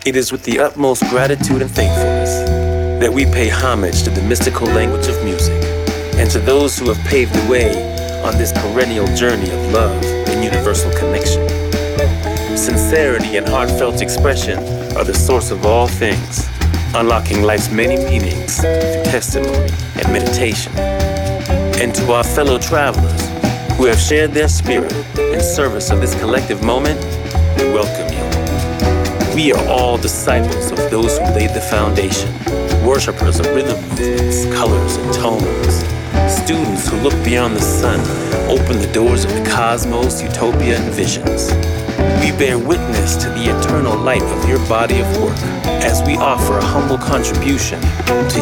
It is with the utmost gratitude and thankfulness that we pay homage to the mystical language of music and to those who have paved the way on this perennial journey of love and universal connection. Sincerity and heartfelt expression are the source of all things, unlocking life's many meanings through testimony and meditation. And to our fellow travelers who have shared their spirit in service of this collective moment, we welcome you. We are all disciples of those who laid the foundation, worshipers of rhythm movements, colors, and tones, students who look beyond the sun, open the doors of the cosmos, utopia, and visions. We bear witness to the eternal light of your body of work as we offer a humble contribution to